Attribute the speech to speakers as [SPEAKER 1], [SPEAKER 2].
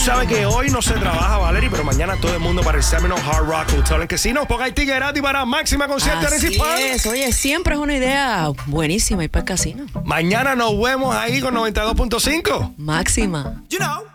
[SPEAKER 1] Sabes que hoy no se trabaja, Valerie, pero mañana todo el mundo para el Seminole Hard Rock Hotel en Casino, porque hay ticket gratis para Máxima Concierto
[SPEAKER 2] Así es. Oye, siempre es una idea buenísima ir para el casino.
[SPEAKER 1] Mañana nos vemos ahí con 92.5.
[SPEAKER 2] Máxima.
[SPEAKER 3] You know.